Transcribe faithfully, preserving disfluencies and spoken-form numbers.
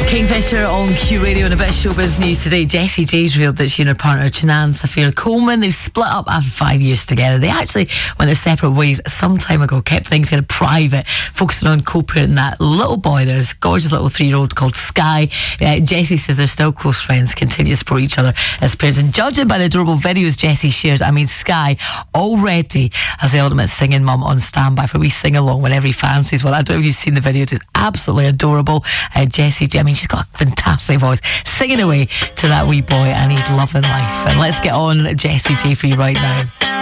Kingfisher on Q Radio, and a bit of showbiz news today. Jessie J's revealed that she and her partner Chinaanne Safir Coleman, they've split up after five years together. They actually went their separate ways some time ago, kept things kind of private, focusing on co-parenting that little boy, there's a gorgeous little three-year-old called Sky. uh, Jessie says they're still close friends, continue to support each other as parents, and judging by the adorable videos Jessie shares, I mean Sky already has the ultimate singing mum on standby for a wee sing-along whenever he fancies one. I don't know if you've seen the videos, it's absolutely adorable. uh, Jessie J, I mean she's got a fantastic voice, singing away to that wee boy, and he's loving life. And let's get on Jessie J for you right now.